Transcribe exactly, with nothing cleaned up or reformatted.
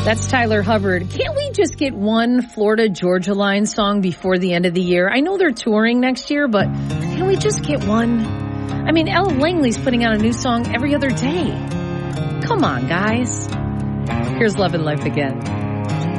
That's Tyler Hubbard. Can't we just get one Florida Georgia Line song before the end of the year? I know they're touring next year, but can we just get one? I mean, Ella Langley's putting out a new song every other day. Come on, guys. Here's Love and Life again.